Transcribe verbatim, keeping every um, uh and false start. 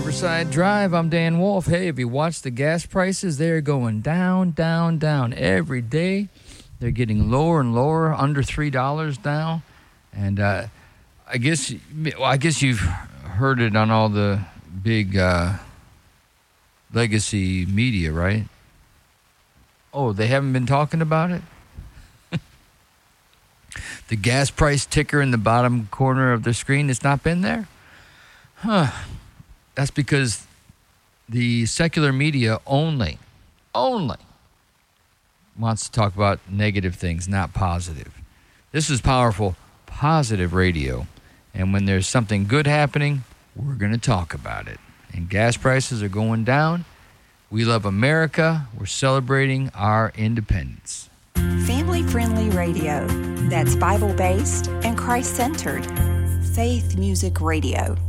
Riverside Drive. I'm Dan Wolf. Hey, if you watch the gas prices, they're going down, down, down every day. They're getting lower and lower, under three dollars now. And uh, I guess, well, I guess you've heard it on all the big uh, legacy media, right? Oh, they haven't been talking about it? The gas price ticker in the bottom corner of the screen, it's not been there? Huh. That's because the secular media only, only wants to talk about negative things, not positive. This is powerful, positive radio. And when there's something good happening, we're going to talk about it. And gas prices are going down. We love America. We're celebrating our independence. Family-friendly radio that's Bible-based and Christ-centered. Faith Music Radio.